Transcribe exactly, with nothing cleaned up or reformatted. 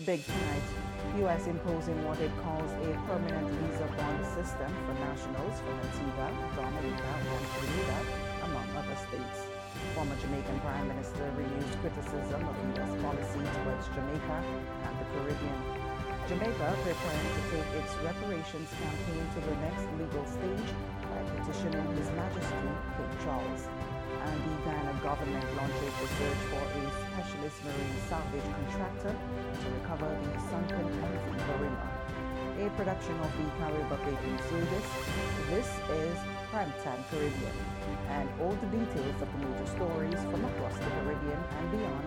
big tonight. U S imposing what it calls a permanent visa bond system for nationals from Antigua, Dominica, and Trinidad, among other states. Former Jamaican Prime Minister renews criticism of U S policy towards Jamaica and the Caribbean. Jamaica preparing to take its reparations campaign to the next legal stage by petitioning His Majesty King Charles. And the Guyana government launches the search for a specialist marine salvage contractor to recover the sunken M V Barima. A production of the Carib Update Service. This is Primetime Caribbean, and all the details of the major stories from across the Caribbean and beyond